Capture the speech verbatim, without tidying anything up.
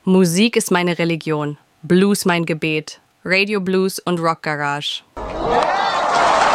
Musik ist meine Religion, Blues mein Gebet, Radio Blues und Rock Garage.